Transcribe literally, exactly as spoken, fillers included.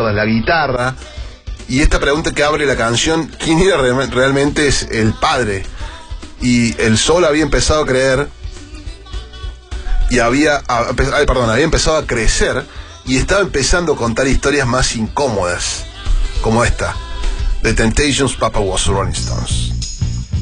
cuerdas, la guitarra. Y esta pregunta que abre la canción, ¿quién era re- realmente es el padre? Y el Sol había empezado a creer y había, a, ay, perdón, había empezado a crecer y estaba empezando a contar historias más incómodas, como esta. The Temptations, Papa Was a Rolling Stones.